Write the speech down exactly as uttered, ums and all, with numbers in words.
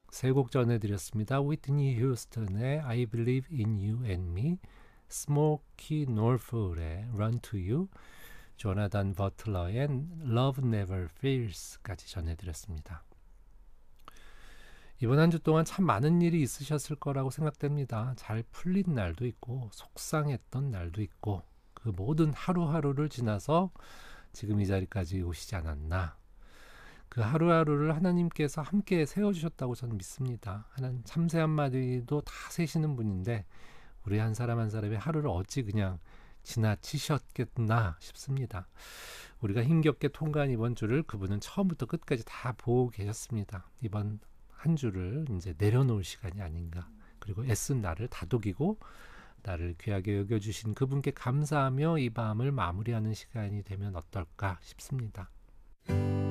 세 곡 전해드렸습니다. 위트니 휴스턴의 I Believe in You and Me, 스모키 노르풀의 Run to You, 조나단 버틀러의 Love Never Fails까지 전해드렸습니다. 이번 한 주 동안 참 많은 일이 있으셨을 거라고 생각됩니다. 잘 풀린 날도 있고 속상했던 날도 있고 그 모든 하루하루를 지나서 지금 이 자리까지 오시지 않았나. 그 하루하루를 하나님께서 함께 세워주셨다고 저는 믿습니다. 하나님 참새 한마디도 다 세시는 분인데 우리 한 사람 한 사람의 하루를 어찌 그냥 지나치셨겠나 싶습니다. 우리가 힘겹게 통과한 이번 주를 그분은 처음부터 끝까지 다 보고 계셨습니다. 이번 한 주를 이제 내려놓을 시간이 아닌가. 그리고 애쓴 나를 다독이고 나를 귀하게 여겨주신 그분께 감사하며 이 밤을 마무리하는 시간이 되면 어떨까 싶습니다.